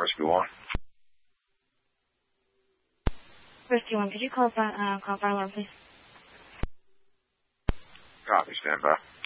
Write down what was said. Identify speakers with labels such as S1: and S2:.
S1: Rescue 1.
S2: Rescue 1, could you call fire alarm, please?
S1: Copy, stand by.